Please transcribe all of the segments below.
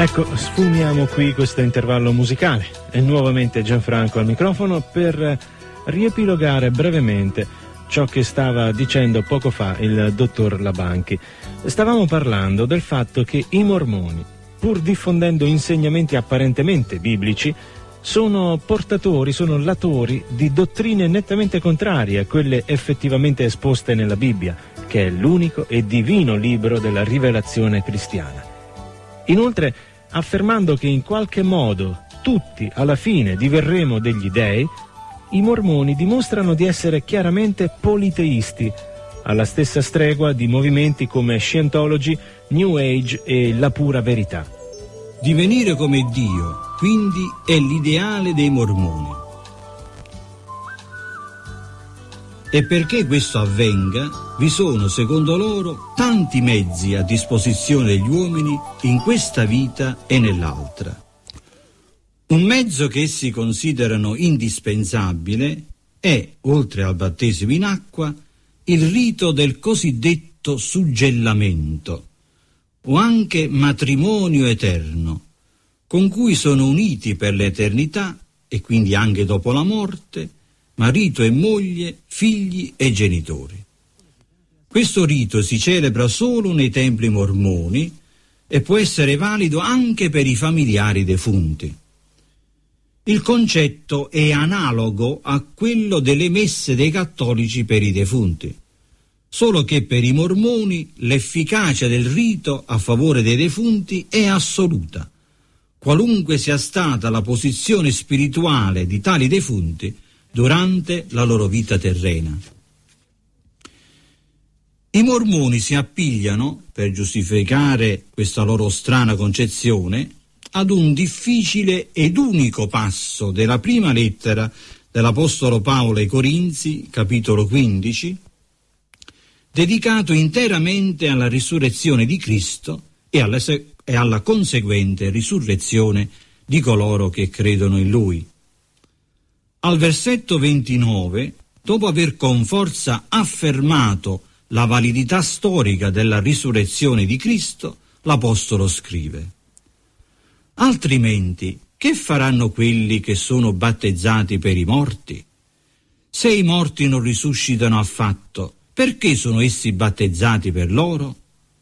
Ecco, sfumiamo qui questo intervallo musicale e nuovamente Gianfranco al microfono per riepilogare brevemente ciò che stava dicendo poco fa il dottor Labanchi. Stavamo parlando del fatto che i mormoni, pur diffondendo insegnamenti apparentemente biblici, sono latori di dottrine nettamente contrarie a quelle effettivamente esposte nella Bibbia, che è l'unico e divino libro della rivelazione cristiana. Inoltre, affermando che in qualche modo tutti alla fine diverremo degli dei, i mormoni dimostrano di essere chiaramente politeisti, alla stessa stregua di movimenti come Scientology, New Age e la pura verità. Divenire come Dio, quindi, è l'ideale dei mormoni. E perché questo avvenga, vi sono, secondo loro, tanti mezzi a disposizione degli uomini in questa vita e nell'altra. Un mezzo che essi considerano indispensabile è, oltre al battesimo in acqua, il rito del cosiddetto suggellamento, o anche matrimonio eterno, con cui sono uniti per l'eternità e quindi anche dopo la morte, marito e moglie, figli e genitori. Questo rito si celebra solo nei templi mormoni e può essere valido anche per i familiari defunti. Il concetto è analogo a quello delle messe dei cattolici per i defunti, solo che per i mormoni l'efficacia del rito a favore dei defunti è assoluta, qualunque sia stata la posizione spirituale di tali defunti durante la loro vita terrena. I mormoni si appigliano, per giustificare questa loro strana concezione, ad un difficile ed unico passo della prima lettera dell'Apostolo Paolo ai Corinzi, capitolo 15, dedicato interamente alla risurrezione di Cristo e alla conseguente risurrezione di coloro che credono in Lui. Al versetto 29, dopo aver con forza affermato la validità storica della risurrezione di Cristo, l'Apostolo scrive: altrimenti, che faranno quelli che sono battezzati per i morti? Se i morti non risuscitano affatto, perché sono essi battezzati per loro?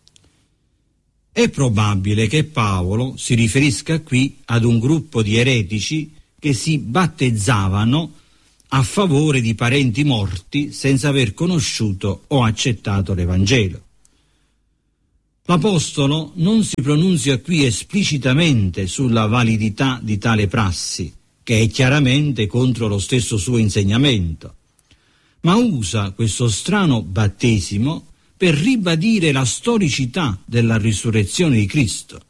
È probabile che Paolo si riferisca qui ad un gruppo di eretici che si battezzavano a favore di parenti morti senza aver conosciuto o accettato l'Evangelo. L'Apostolo non si pronunzia qui esplicitamente sulla validità di tale prassi, che è chiaramente contro lo stesso suo insegnamento, ma usa questo strano battesimo per ribadire la storicità della risurrezione di Cristo